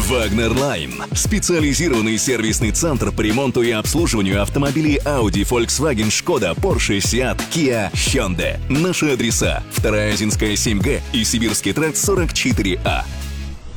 Wagner Line – специализированный сервисный центр по ремонту и обслуживанию автомобилей Audi, Volkswagen, Skoda, Porsche, Seat, Kia, Hyundai. Наши адреса: 2-я Озинская 7Г и Сибирский тракт 44А.